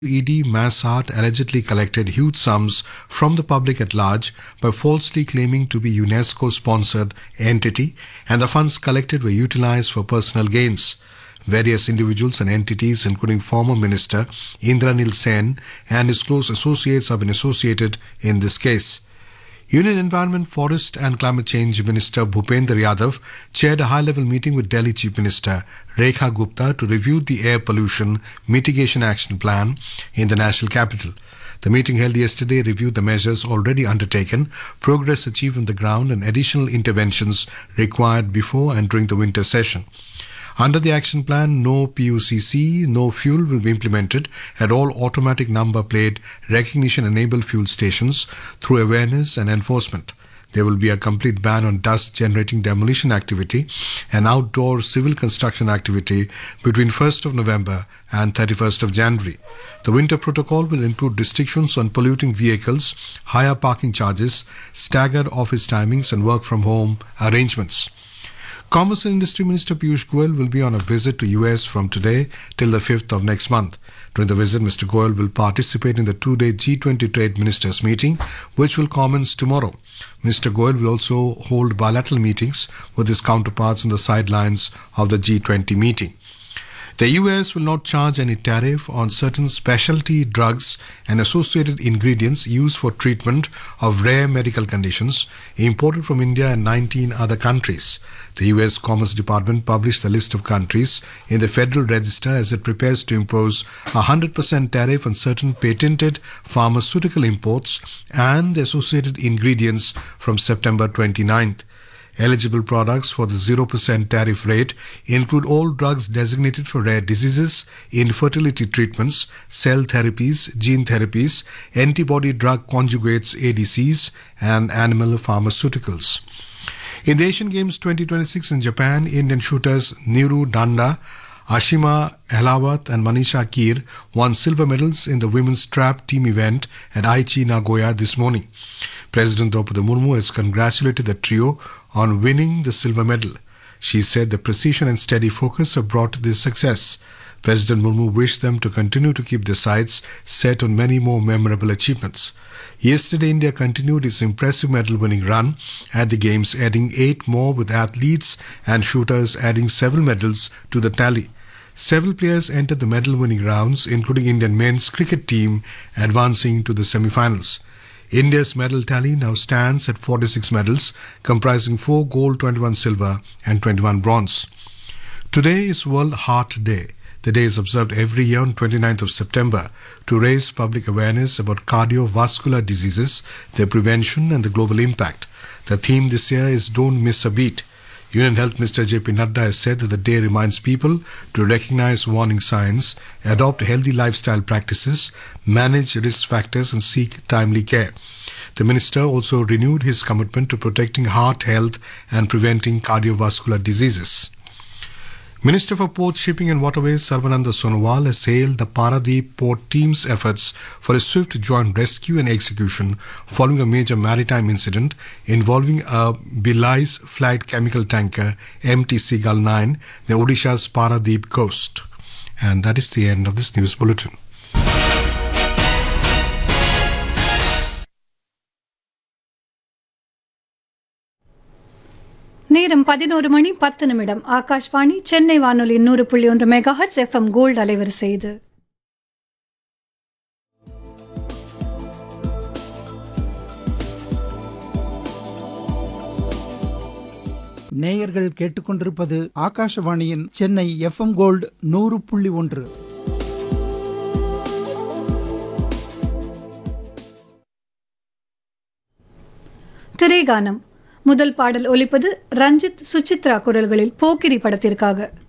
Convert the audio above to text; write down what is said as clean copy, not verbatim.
ED Massart allegedly collected huge sums from the public at large by falsely claiming to be UNESCO-sponsored entity, and the funds collected were utilized for personal gains. Various individuals and entities, including former Minister Indranil Sen and his close associates, have been associated in this case. Union Environment, Forest and Climate Change Minister Bhupender Yadav chaired a high-level meeting with Delhi Chief Minister Rekha Gupta to review the air pollution mitigation action plan in the national capital. The meeting held yesterday reviewed the measures already undertaken, progress achieved on the ground and additional interventions required before and during the winter session. Under the action plan, no PUCC, no fuel will be implemented at all automatic number plate recognition-enabled fuel stations through awareness and enforcement. There will be a complete ban on dust-generating demolition activity and outdoor civil construction activity between 1st of November and 31st of January. The winter protocol will include restrictions on polluting vehicles, higher parking charges, staggered office timings and work-from-home arrangements. Commerce and Industry Minister Piyush Goyal will be on a visit to US from today till the 5th of next month. During the visit, Mr. Goyal will participate in the two-day G20 Trade Ministers meeting, which will commence tomorrow. Mr. Goyal will also hold bilateral meetings with his counterparts on the sidelines of the G20 meeting. The US will not charge any tariff on certain specialty drugs and associated ingredients used for treatment of rare medical conditions imported from India and 19 other countries. The US Commerce Department published the list of countries in the Federal Register as it prepares to impose a 100% tariff on certain patented pharmaceutical imports and the associated ingredients from September 29th. Eligible products for the 0% tariff rate include all drugs designated for rare diseases, infertility treatments, cell therapies, gene therapies, antibody drug conjugates ADCs, and animal pharmaceuticals. In the Asian Games 2026 in Japan, Indian shooters Niru Danda, Ashima Ehlawat and Manisha Keer won silver medals in the women's trap team event at Aichi, Nagoya this morning. President Draupadi Murmu has congratulated the trio on winning the silver medal. She said the precision and steady focus have brought this success. President Murmu wished them to continue to keep their sights set on many more memorable achievements. Yesterday, India continued its impressive medal-winning run at the Games, adding 8 more with athletes and shooters adding several medals to the tally. Several players entered the medal-winning rounds, including Indian men's cricket team advancing to the semi-finals. India's medal tally now stands at 46 medals, comprising 4 gold, 21 silver and 21 bronze. Today is World Heart Day. The day is observed every year on 29th of September to raise public awareness about cardiovascular diseases, their prevention and the global impact. The theme this year is Don't Miss a Beat. Union Health Minister J.P. Nadda has said that the day reminds people to recognize warning signs, adopt healthy lifestyle practices, manage risk factors and seek timely care. The minister also renewed his commitment to protecting heart health and preventing cardiovascular diseases. Minister for Port, Shipping and Waterways Sarvananda Sonowal has hailed the Paradeep Port team's efforts for a swift joint rescue and execution following a major maritime incident involving a Belize flight chemical tanker MT Seagull 9 near Odisha's Paradeep coast. And that is the end of this news bulletin. நேரம் 11:10 ஆகாஷ்வாணி சென்னை வானொலி 100.1 megahertz FM gold அலைவரிசை இது. நேயர்கள் கேட்டுக்கொண்டிருப்பது ஆகாஷவாணியின் Chennai FM gold 100.1. திரைகானம். முதல் பாடல் ஒலிப்பது ரஞ்சித் சுசித்ரா குரல்களில் போக்கிரி படத்திற்காக.